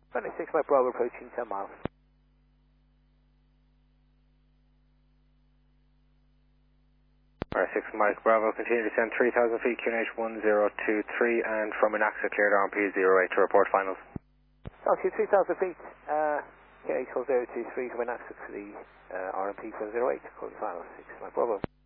Runway 6 Mike Bravo approaching 10 miles. Alright, 6 Mike Bravo, continue to descend 3,000 feet, QNH 1023, and from an exit cleared RMP 08 to report finals. Altitude 3,000 feet, KH 1023 from an access to the RMP 1008, call the final 6 Mike Bravo.